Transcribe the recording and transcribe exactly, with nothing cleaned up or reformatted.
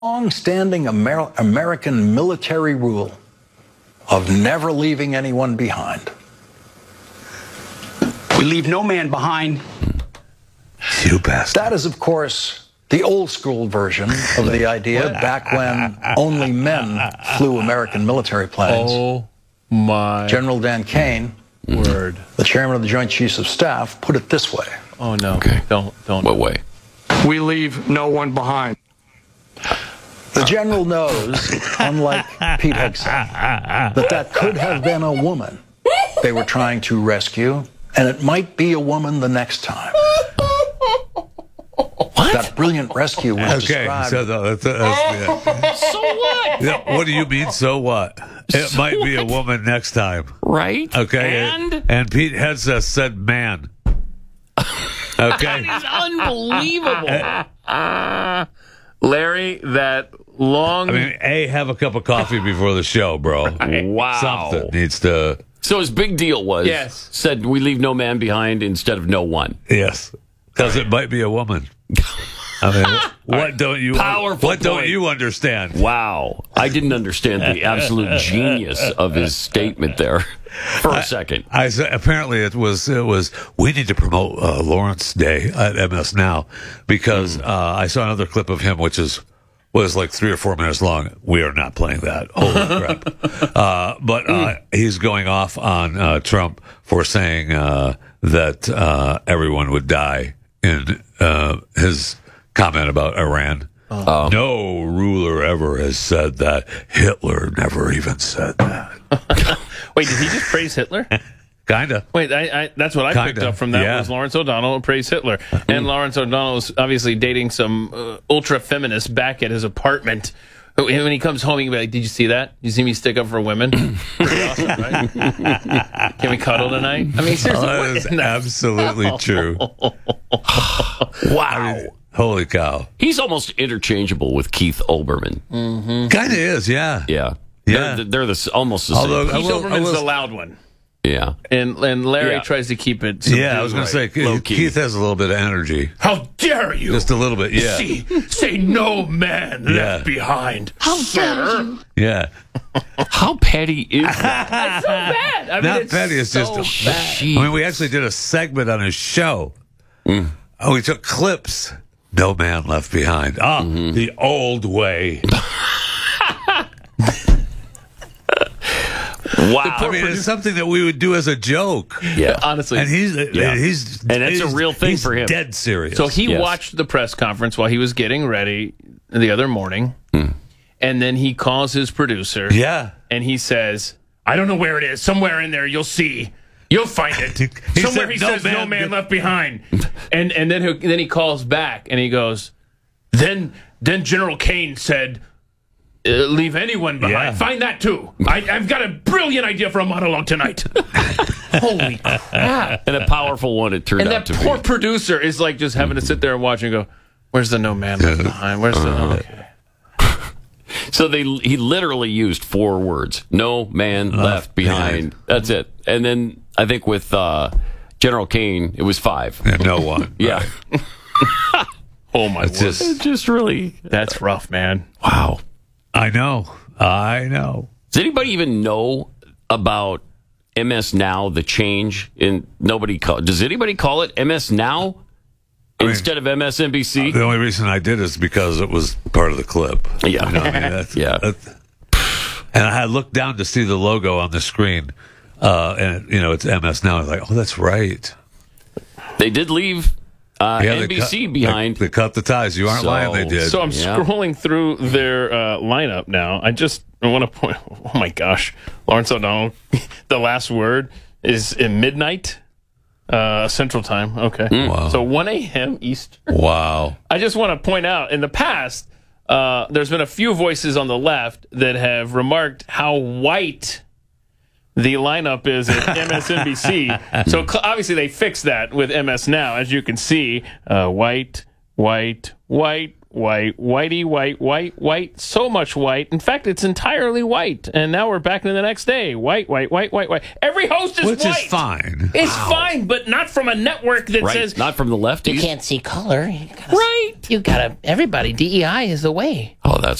long-standing Amer- American military rule of never leaving anyone behind. We leave no man behind. You bastard. That is, of course, the old-school version of the idea back when only men flew American military planes. Oh, my General Dan Kane, word. the chairman of the Joint Chiefs of Staff, put it this way. Oh, no. Okay. Don't, don't. What way? We leave no one behind. The general knows, unlike Pete Hegseth, that that could have been a woman they were trying to rescue, and it might be a woman the next time. What? That brilliant rescue was Okay, described. so that's, that's, yeah. So what? Yeah, what do you mean, so what? It So might be a what? woman next time. Right? Okay. And? And Pete Hegseth said man. Okay. That is unbelievable. Larry, that long... I mean, A, have a cup of coffee before the show, bro. Wow. Something needs to... So his big deal was, Yes. said we leave no man behind instead of no one. Yes. Because it might be a woman. I mean, what don't you... Powerful What don't point. you understand? Wow. I didn't understand the absolute genius of his statement there for a second. I said apparently it was it was we need to promote uh, Lawrence Day at M S Now because uh, I saw another clip of him which is was like three or four minutes long. We are not playing that. Holy crap! Uh, but uh, he's going off on uh, Trump for saying uh, that uh, everyone would die in uh, his comment about Iran. Oh. No ruler ever has said that. Hitler never even said that. Wait, did he just praise Hitler? Kinda. Wait, I, I, that's what I picked Kinda, up from that yeah. was Lawrence O'Donnell praised Hitler. And Lawrence O'Donnell was obviously dating some uh, ultra-feminist back at his apartment. Who- When he comes home, he can be like, did you see that? Did you see me stick up for women? Pretty awesome, right? Can we cuddle tonight? I mean, seriously. Oh, what that is in the- absolutely true. Wow. Holy cow. He's almost interchangeable with Keith Olbermann. Kind of is, yeah. Yeah. Yeah. They're, they're the, s- almost the Although- same. I Keith will- I Olbermann's will- the loud one. Yeah. And, and Larry Yeah. tries to keep it Yeah, I was going to say, subdued, right? Low Keith, key. Keith has a little bit of energy. How dare you? Just a little bit, yeah. See, say no man Yeah. left behind. How dare you? Yeah. How petty is that? That's so bad. I mean, Not it's petty, it's so just... bad. I mean, we actually did a segment on his show. Oh, we took clips. No man left behind. Ah, the old way. Wow. I mean, it's something that we would do as a joke. Yeah. Honestly. And he's, Yeah. he's, And that's a he's- real thing he's for him. Dead serious. So he Yes. watched the press conference while he was getting ready the other morning, and then he calls his producer, yeah. and he says, "I don't know where it is. Somewhere in there, you'll see. You'll find it. He Somewhere." said, He "No says, "No man man did-" left behind." And and then he, then he calls back, and he goes, "Then then General Kane said." Uh, leave anyone behind. Yeah. Find that too. I, I've got a brilliant idea for a monologue tonight. Holy crap! And a powerful one it turned And out that to poor be. producer is like just having to sit there and watch and go, "Where's the no man left behind? Where's the okay?" So they he literally used four words. No man left behind. That's it. And then I think with uh, General Kane, it was five. And no one. Yeah. Oh my It's word! just, It's just really... That's rough, man. Wow. I know. I know. Does anybody even know about M S Now, the change in... Nobody call, does anybody call it M S Now mean, instead of M S N B C? The only reason I did is because it was part of the clip. Yeah. You know, I mean, that's, Yeah. that's- and I had looked down to see the logo on the screen, uh, and you know it's M S Now. I was like, oh, that's right. They did leave uh, Yeah, they N B C cut- behind. They, they cut the ties. You aren't So- lying. They did. So I'm Yeah. scrolling through their uh, lineup now. I just I want to point. Oh my gosh, Lawrence O'Donnell. The last word is in midnight uh, Central Time. Okay, Wow. so one a.m. Eastern. Wow. I just want to point out in the past, uh, there's been a few voices on the left that have remarked how white the lineup is at M S N B C. So cl- obviously they fixed that with M S Now, as you can see. Uh, white, white, white, white, whitey, white, white, white, so much white. In fact, it's entirely white. And now we're back to the next day. White, white, white, white, white. Every host is Which white. is fine. It's fine, but not from a network that Right. says, Not from the lefties. You can't see color. You gotta, right. You gotta. Everybody. D E I is the way. Oh, that's